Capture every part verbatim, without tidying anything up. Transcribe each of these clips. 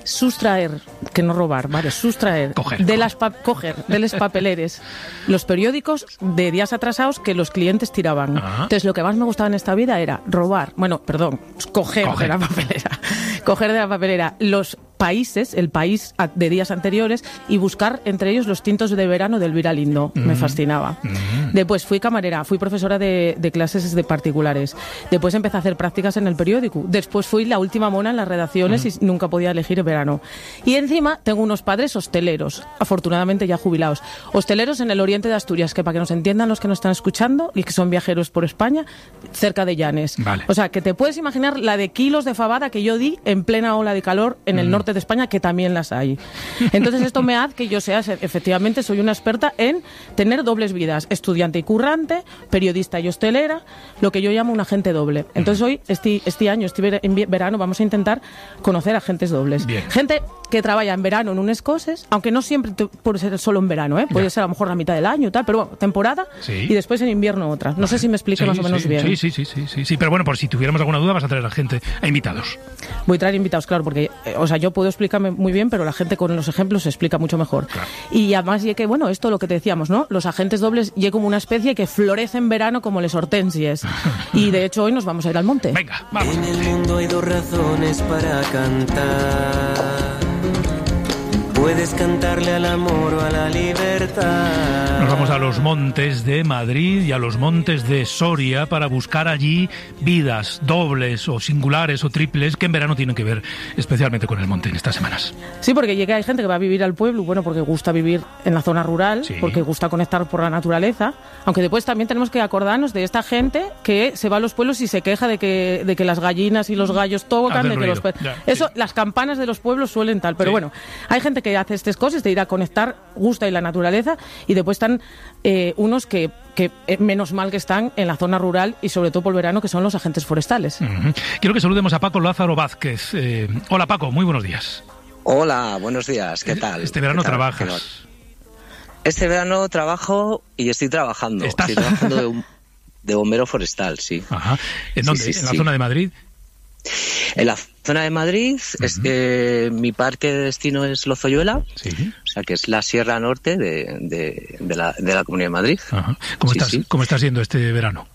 sustraer, que no robar, vale, sustraer coger, de las pa- coger de los papeleres los periódicos de días atrasados que los clientes tiraban. Ajá. Entonces, lo que más me gustaba en esta vida era robar, bueno, perdón, coger, Coger. de la papelera, coger de la papelera los países, el país a- de días anteriores y buscar entre ellos los tintos de verano de Elvira Lindo. Mm. Me fascinaba. Mm. Después fui camarera, fui profesora de, de clases de particulares. Después empecé a hacer prácticas en el periódico. Después fui la última mona en las redacciones mm. y nunca podía elegir el verano. Y encima tengo unos padres hosteleros, afortunadamente ya jubilados. Hosteleros en el oriente de Asturias, que para que nos entiendan los que nos están escuchando y que son viajeros por España, cerca de Llanes. Vale. O sea, que te puedes imaginar la de kilos de fabada que yo di en plena ola de calor en el mm. norte de España, que también las hay. Entonces esto me hace que yo sea, efectivamente, soy una experta en tener dobles vidas, estudiante y currante, periodista y hostelera, lo que yo llamo un agente doble. Entonces hoy, este, este año, este verano, vamos a intentar conocer agentes dobles. Bien. Gente que trabaja en verano en unas cosas, aunque no siempre te, puede ser solo en verano, ¿eh? Puede ya. ser a lo mejor la mitad del año y tal, pero bueno, temporada sí. y después en invierno otra. No vale. sé si me explico sí, más o menos sí, bien. Sí, sí, sí, sí, sí, sí, pero bueno, por si tuviéramos alguna duda vas a traer a gente, a invitados. Voy a traer invitados, claro, porque, eh, o sea, yo puedo explicarme muy bien, pero la gente con los ejemplos se explica mucho mejor. Claro. Y además, y que, bueno, esto lo que te decíamos, ¿no? Los agentes dobles, y como una especie que florece en verano como les hortensias. Y de hecho hoy nos vamos a ir al monte. Venga, vamos. En el mundo hay dos razones para cantar. Puedes cantarle al amor o a la libertad. Nos vamos a los montes de Madrid y a los montes de Soria para buscar allí vidas dobles o singulares o triples que en verano tienen que ver especialmente con el monte en estas semanas. Sí, porque llega hay gente que va a vivir al pueblo, bueno, porque gusta vivir en la zona rural, sí. porque gusta conectar por la naturaleza, aunque después también tenemos que acordarnos de esta gente que se va a los pueblos y se queja de que, de que las gallinas y los gallos tocan, de que los pe- ya, Eso, sí. Las campanas de los pueblos suelen tal, pero sí. bueno, hay gente que hace estas cosas de ir a conectar, gusta y la naturaleza, y después están eh, unos que, que eh, menos mal que están en la zona rural y sobre todo por el verano, que son los agentes forestales. Uh-huh. Quiero que saludemos a Paco Lázaro Vázquez. Eh, hola Paco, muy buenos días. Hola, buenos días, ¿qué tal? Este verano ¿Qué tal? trabajas. Este verano trabajo y estoy trabajando. ¿Estás? Estoy trabajando de, un, de bombero forestal, sí. Ajá. ¿En dónde? Sí, sí, ¿En la sí. zona de Madrid? En la zona de Madrid, uh-huh. es, eh, mi parque de destino es Lozoyuela, sí. o sea que es la sierra norte de, de, de, la, de la Comunidad de Madrid. Ajá. ¿Cómo, sí, estás, sí. ¿Cómo está siendo este verano?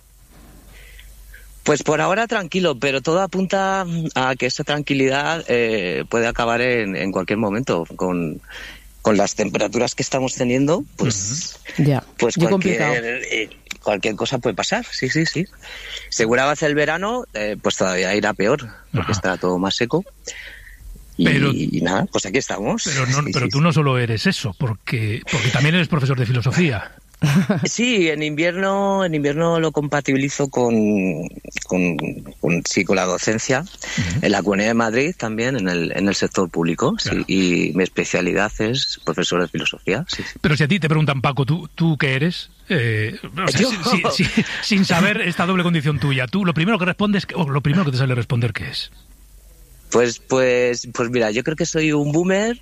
Pues por ahora tranquilo, pero todo apunta a que esa tranquilidad eh, puede acabar en, en cualquier momento. Con, con las temperaturas que estamos teniendo, pues, uh-huh. yeah. pues cualquier, eh, cualquier cosa puede pasar. Sí, sí, sí. Seguramente hace el verano, eh, pues todavía irá peor, porque Ajá. está todo más seco. Y, pero, y nada, pues aquí estamos. Pero, no, sí, pero sí, tú sí. no solo eres eso, porque, porque también eres profesor de filosofía. Sí, en invierno, en invierno lo compatibilizo con, con, con sí, con la docencia, uh-huh. en la Comunidad de Madrid también, en el, en el sector público, claro. sí, y mi especialidad es profesor de filosofía. Sí, sí. Pero si a ti te preguntan, Paco, ¿tú, tú qué eres? Eh, o sea, si, si, si, sin saber esta doble condición tuya, tú lo primero que respondes, o lo primero que te sale responder, ¿qué es? Pues, pues, pues mira, yo creo que soy un boomer,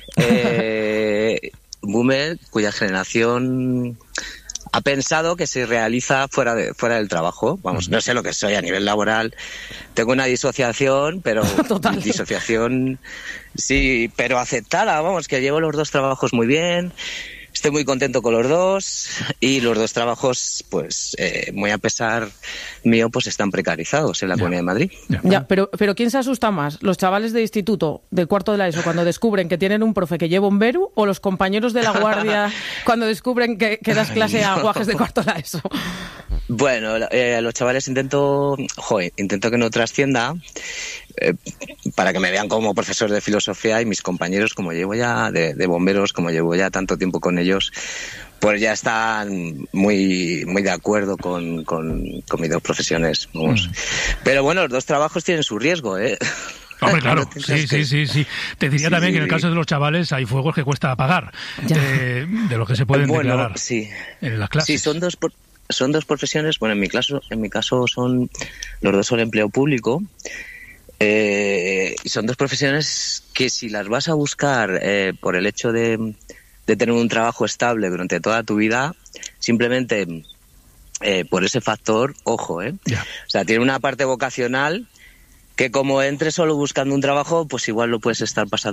eh, boomer cuya generación ha pensado que se realiza fuera de fuera del trabajo. Vamos, no sé lo que soy a nivel laboral. Tengo una disociación, pero Total. disociación sí, pero aceptada. Vamos, que llevo los dos trabajos muy bien. Estoy muy contento con los dos y los dos trabajos, pues, eh, muy a pesar mío, pues están precarizados en la ya. Comunidad de Madrid. Ya, ya pero, pero ¿quién se asusta más? ¿Los chavales de instituto del cuarto de la ESO cuando descubren que tienen un profe que lleva un veru o los compañeros de la guardia cuando descubren que, que das clase a guajes de cuarto de la ESO? Bueno, eh, los chavales intento, joder, intento que no trascienda. Eh, para que me vean como profesor de filosofía y mis compañeros, como llevo ya de, de bomberos, como llevo ya tanto tiempo con ellos, pues ya están muy muy de acuerdo con, con, con mis dos profesiones. Vamos. Mm. Pero bueno, los dos trabajos tienen su riesgo, ¿eh? Hombre, claro, no sí, sí, sí, sí. Te diría sí, también sí, que en el caso de los chavales hay fuegos que cuesta apagar, eh, de los que se pueden bueno, declarar sí. en las clases. Sí, son dos por, son dos profesiones, bueno, en mi caso, en mi caso son los dos son empleo público. Eh, son dos profesiones que si las vas a buscar eh, por el hecho de, de tener un trabajo estable durante toda tu vida, simplemente eh, por ese factor, ojo, ¿eh? Yeah. O sea, tiene una parte vocacional que como entres solo buscando un trabajo, pues igual lo puedes estar pasando